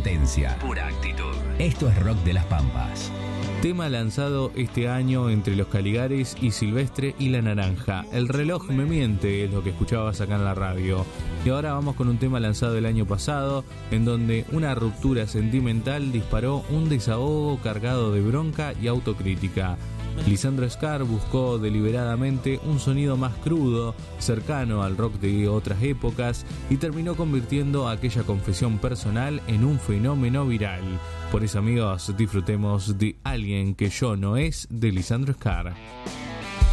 potencia. Pura actitud. Esto es Rock de las Pampas. Tema lanzado este año entre Los Caligares y Silvestre y La Naranja. El reloj me miente es lo que escuchabas acá en la radio. Y ahora vamos con un tema lanzado el año pasado, en donde una ruptura sentimental disparó un desahogo cargado de bronca y autocrítica. Lisandro Scar buscó deliberadamente un sonido más crudo, cercano al rock de otras épocas, y terminó convirtiendo aquella confesión personal en un fenómeno viral. Por eso, amigos, disfrutemos de Alguien que yo no es, de Lisandro Scar.